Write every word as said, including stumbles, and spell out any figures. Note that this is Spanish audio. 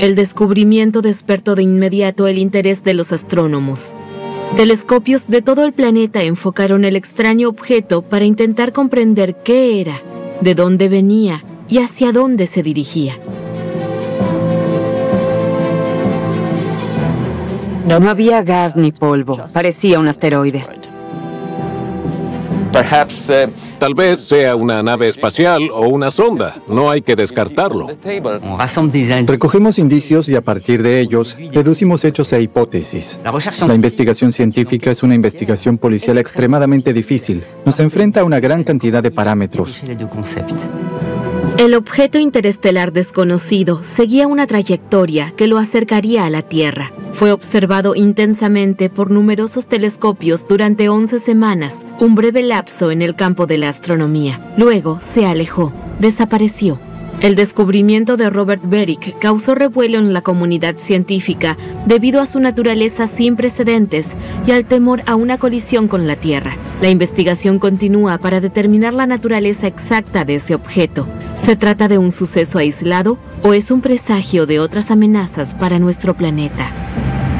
El descubrimiento despertó de inmediato el interés de los astrónomos. Telescopios de todo el planeta enfocaron el extraño objeto para intentar comprender qué era, de dónde venía y hacia dónde se dirigía. No había gas ni polvo, parecía un asteroide. Tal vez sea una nave espacial o una sonda. No hay que descartarlo. Recogemos indicios y a partir de ellos deducimos hechos e hipótesis. La investigación científica es una investigación policial extremadamente difícil. Nos enfrenta a una gran cantidad de parámetros. El objeto interestelar desconocido seguía una trayectoria que lo acercaría a la Tierra. Fue observado intensamente por numerosos telescopios durante once semanas, un breve lapso en el campo de la astronomía. Luego se alejó, desapareció. El descubrimiento de Robert Beric causó revuelo en la comunidad científica debido a su naturaleza sin precedentes y al temor a una colisión con la Tierra. La investigación continúa para determinar la naturaleza exacta de ese objeto. ¿Se trata de un suceso aislado o es un presagio de otras amenazas para nuestro planeta?